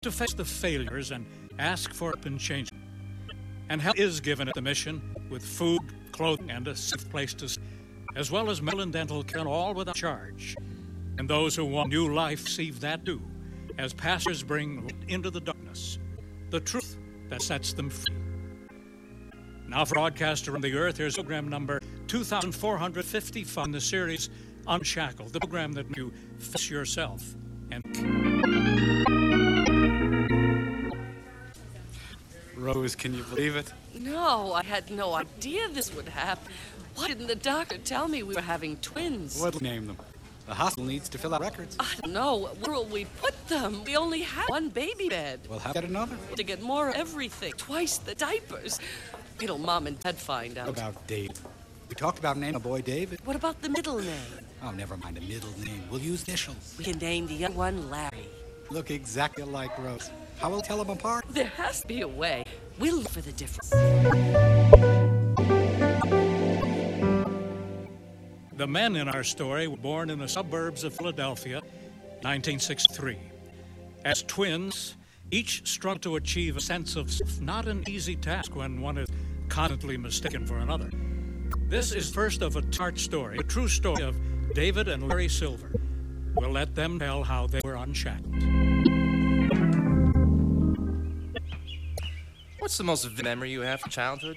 to face the failures and ask for help and change. And help is given at the mission with food, clothing, and a safe place to stay, as well as medical and dental care, all without charge. And those who want new life receive that too, as pastors bring light into the darkness, the truth that sets them free. Now for broadcast around the earth, here's program number 2455 in the series Unshackled, the program that you face yourself and... Rose, can you believe it? No, I had no idea this would happen. Why didn't the doctor tell me we were having twins? What'll name them? The hospital needs to fill out records. I don't know. Where will we put them? We only have one baby bed. We'll have to get another. To get more of everything. Twice the diapers. Wait till Mom and Dad find out. What about Dave? We talked about naming a boy David. What about the middle name? Oh, never mind a middle name. We'll use initials. We can name the other one Larry. Look exactly like Rose. How will we tell them apart? There has to be a way. We'll look for the difference. The men in our story were born in the suburbs of Philadelphia, 1963. As twins, each struggled to achieve a sense of self, not an easy task when one is constantly mistaken for another. This is first of a tart story, a true story of David and Larry Silver. We'll let them tell how they were unshackled. What's the most vivid memory you have from childhood?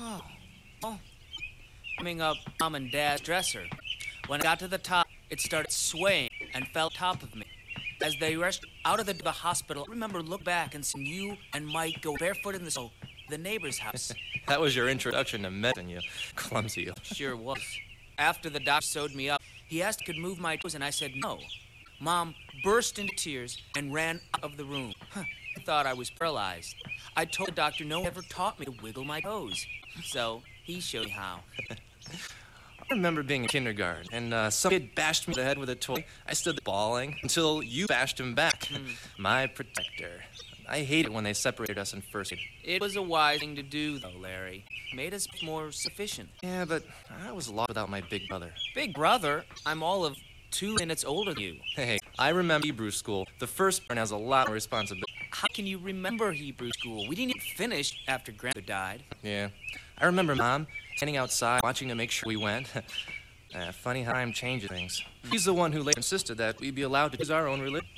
Coming up Mom and Dad's dresser. When I got to the top, it started swaying and fell top of me. As they rushed out of the hospital, I remember look back and seeing you and Mike go barefoot in the snow, the neighbor's house. That was your introduction to medicine, you clumsy. Sure was. After the doctor sewed me up, he asked if I could move my toes, and I said no. Mom burst into tears and ran out of the room. I thought I was paralyzed. I told the doctor no one ever taught me to wiggle my toes. So he showed me how. I remember being in kindergarten, and some kid bashed me in the head with a toy. I stood there bawling until you bashed him back. My protector. I hated when they separated us in first grade. It was a wise thing to do, though, Larry. Made us more sufficient. Yeah, but I was lost without my big brother. Big brother? I'm all of 2 minutes older than you. Hey, I remember Hebrew school. The firstborn has a lot more responsibility. How can you remember Hebrew school? We didn't even finish after Grandpa died. Yeah. I remember Mom standing outside watching to make sure we went. Funny how time changes things. He's the one who later insisted that we be allowed to use our own religion.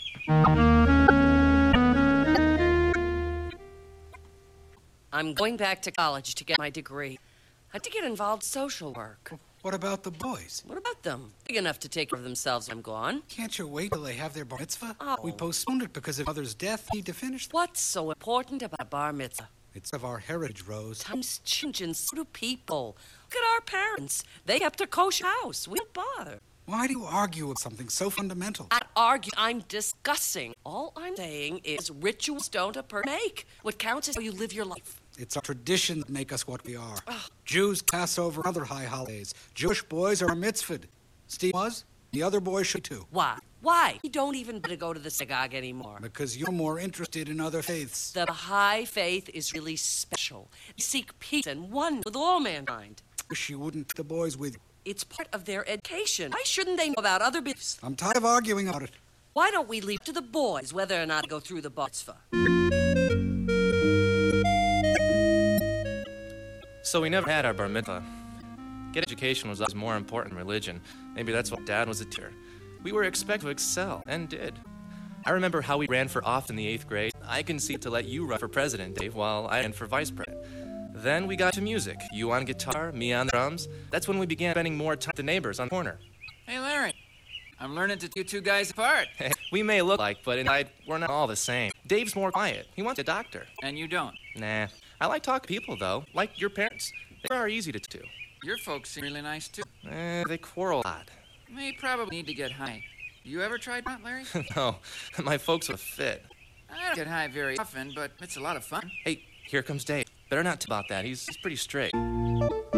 I'm going back to college to get my degree. I had to get involved in social work. What about the boys? What about them? Big enough to take care of themselves when I'm gone. Can't you wait till they have their bar mitzvah? Oh. We postponed it because of Mother's death. We need to finish. What's so important about a bar mitzvah? It's of our heritage, Rose. Times change and so do people. Look at our parents. They kept a kosher house. We don't bother. Why do you argue with something so fundamental? I argue. I'm discussing. All I'm saying is rituals don't a person make. What counts is how you live your life. It's our traditions that make us what we are. Jews, Passover, and other high holidays. Jewish boys are mitzvahed. Steve was. The other boys should too. Why? Why? You don't even go to the synagogue anymore. Because you're more interested in other faiths. The Baha'i faith is really special. You seek peace and one with all mankind. Wish you wouldn't take the boys with you. It's part of their education. Why shouldn't they know about other beliefs? I'm tired of arguing about it. Why don't we leave it to the boys whether or not to go through the bar mitzvah? So we never had our bar mitzvah. Get education was always more important than religion. Maybe that's why Dad was a teacher. We were expected to excel, and did. I remember how we ran for office in the 8th grade. I conceded to let you run for president, Dave, while I ran for vice president. Then we got to music. You on guitar, me on the drums. That's when we began spending more time with the neighbors on the corner. Hey, Larry. I'm learning to tell you two guys apart. We may look alike, but inside, we're not all the same. Dave's more quiet. He wants a doctor. And you don't. Nah. I like talking to people, though. Like your parents. They are easy to do. Your folks seem really nice, too. They quarrel a lot. They probably need to get high. You ever tried pot, Larry? No. My folks would fit. I don't get high very often, but it's a lot of fun. Hey, here comes Dave. Better not talk about that. He's pretty straight.